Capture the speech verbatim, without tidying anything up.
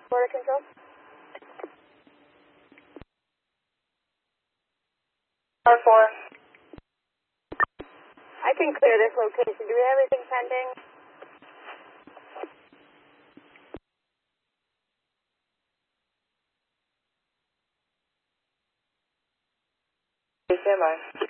Border Control. R four. I can clear this location. Do we have anything pending? Stand by.